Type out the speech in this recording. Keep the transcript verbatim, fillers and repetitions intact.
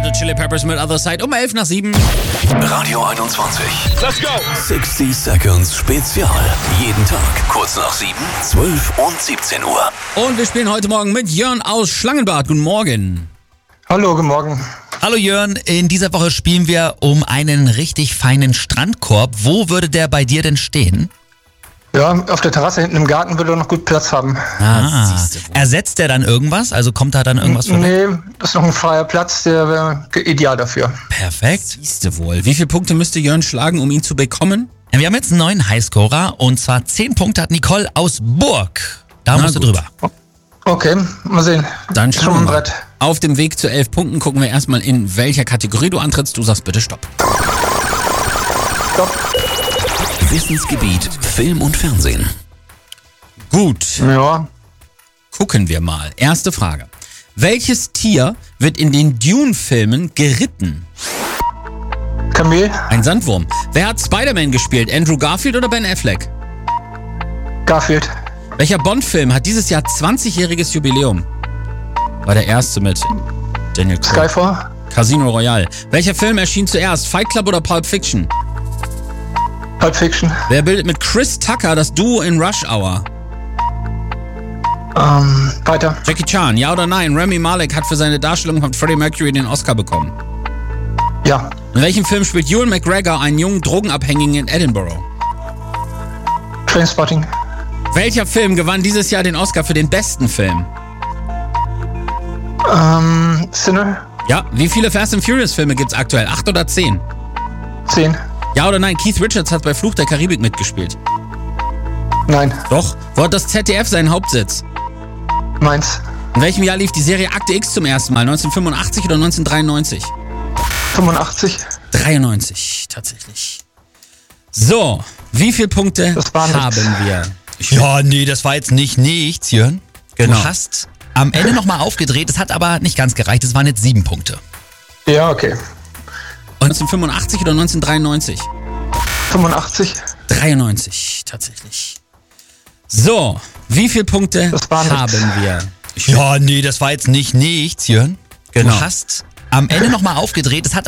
Hot Chili Peppers mit Other Side um elf nach sieben. Radio einundzwanzig. Let's go! sechzig Seconds Spezial. Jeden Tag kurz nach sieben, zwölf und siebzehn Uhr. Und wir spielen heute Morgen mit Jörn aus Schlangenbad. Guten Morgen. Hallo, guten Morgen. Hallo Jörn, in dieser Woche spielen wir um einen richtig feinen Strandkorb. Wo würde der bei dir denn stehen? Ja, auf der Terrasse hinten im Garten würde er noch gut Platz haben. Ah, ersetzt der dann irgendwas? Also kommt da dann irgendwas von? Nee, das ist noch ein freier Platz, der wäre ideal dafür. Perfekt. Siehst du wohl. Wie viele Punkte müsste Jörn schlagen, um ihn zu bekommen? Wir haben jetzt einen neuen Highscorer und zwar zehn Punkte hat Nicole aus Burg. Da Na musst du gut. drüber. Okay, mal sehen. Dann Schon schauen mal wir ein mal. Brett. Auf dem Weg zu elf Punkten gucken wir erstmal, in welcher Kategorie du antrittst. Du sagst bitte Stopp. Stopp. Wissensgebiet Film und Fernsehen. Gut, Ja, gucken wir mal. Erste Frage. Welches Tier wird in den Dune-Filmen geritten? Kamel, Ein Sandwurm. Wer hat Spider-Man gespielt? Andrew Garfield oder Ben Affleck? Garfield, Welcher Bond-Film hat dieses Jahr zwanzigjähriges Jubiläum? War der erste mit Daniel Craig. Skyfall, Casino Royale. Welcher Film erschien zuerst? Fight Club oder Pulp Fiction? Pulp Fiction, Wer bildet mit Chris Tucker das Duo in Rush Hour? ähm, weiter. Jackie Chan, ja oder nein? Rami Malek hat für seine Darstellung von Freddie Mercury den Oscar bekommen. Ja, In welchem Film spielt Ewan McGregor einen jungen Drogenabhängigen in Edinburgh? Trainspotting, Welcher Film gewann dieses Jahr den Oscar für den besten Film? ähm, Sinner, Ja, wie viele Fast and Furious Filme gibt's aktuell? Acht oder zehn? zehn, Ja oder nein? Keith Richards hat bei Fluch der Karibik mitgespielt. nein, Doch. Wo hat das Z D F seinen Hauptsitz? Mainz, In welchem Jahr lief die Serie Akte X zum ersten Mal? neunzehnhundertfünfundachtzig oder neunzehnhundertdreiundneunzig? fünfundachtzig, dreiundneunzig, tatsächlich. So, wie viele Punkte Das war nichts. haben wir? Ich Ja, nee, das war jetzt nicht nichts, Jörn. Genau. Du hast am Ende nochmal aufgedreht, es hat aber nicht ganz gereicht, es waren jetzt sieben Punkte. ja, okay. neunzehnhundertfünfundachtzig oder neunzehnhundertdreiundneunzig? fünfundachtzig, dreiundneunzig, tatsächlich. So, wie viele Punkte Das war nichts. haben wir? Ich Ja, nee, das war jetzt nicht nichts, Jörn. Genau. Du hast am Ende nochmal aufgedreht, es hat